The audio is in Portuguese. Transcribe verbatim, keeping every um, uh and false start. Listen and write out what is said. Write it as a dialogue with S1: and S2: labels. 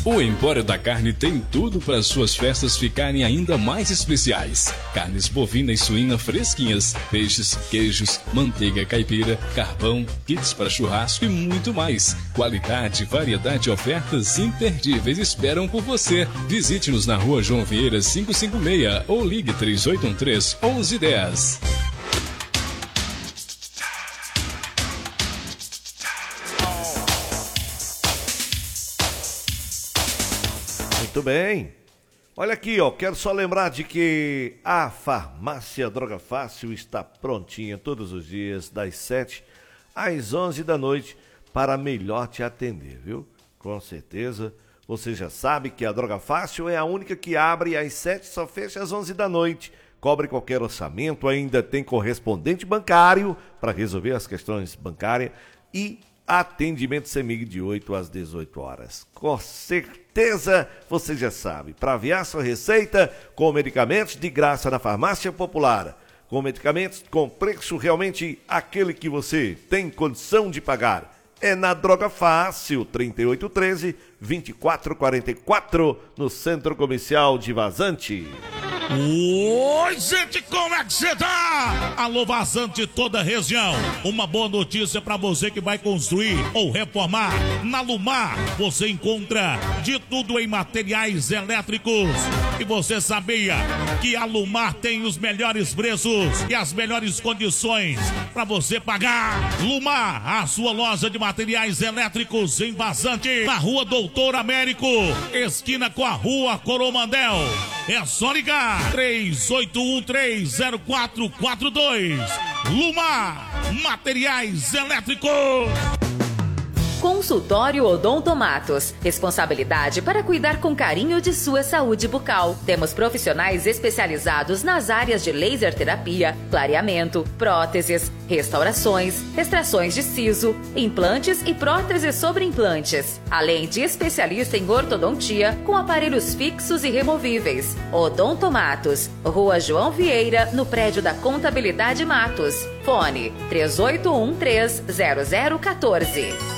S1: O Empório da Carne tem tudo para suas festas ficarem ainda mais especiais. Carnes bovina e suína fresquinhas, peixes, queijos, manteiga caipira, carvão, kits para churrasco e muito mais. Qualidade, variedade e ofertas imperdíveis esperam por você. Visite-nos na Rua João Vieira quinhentos e cinquenta e seis ou ligue três oito um três, onze dez.
S2: Muito bem. Olha aqui, ó, quero só lembrar de que a Farmácia Droga Fácil está prontinha todos os dias, das sete às onze da noite, para melhor te atender, viu? Com certeza, você já sabe que a Droga Fácil é a única que abre às sete e só fecha às onze da noite. Cobre qualquer orçamento, ainda tem correspondente bancário para resolver as questões bancárias e atendimento CEMIG de oito às dezoito horas. Com certeza, você já sabe, para aviar sua receita com medicamentos de graça na Farmácia Popular. Com medicamentos com preço realmente aquele que você tem condição de pagar. É na Droga Fácil, trinta e oito treze, vinte e quatro quarenta e quatro, no Centro Comercial de Vazante.
S3: Oi, gente, como é que você tá? Alô, Vazante, toda a região. Uma boa notícia para você que vai construir ou reformar. Na Lumar, você encontra de tudo em materiais elétricos. E você sabia que a Lumar tem os melhores preços e as melhores condições para você pagar? Lumar, a sua loja de materiais elétricos em Vazante, na Rua Doutor Américo, esquina com a Rua Coromandel. É só ligar três oito um três zero quatro quatro dois. Lumar, materiais elétricos.
S4: Consultório Odontomatos. Responsabilidade para cuidar com carinho de sua saúde bucal. Temos profissionais especializados nas áreas de laser terapia, clareamento, próteses, restaurações, extrações de siso, implantes e próteses sobre implantes. Além de especialista em ortodontia com aparelhos fixos e removíveis. Odontomatos. Rua João Vieira, no prédio da Contabilidade Matos. Fone três oito um três zero zero um quatro.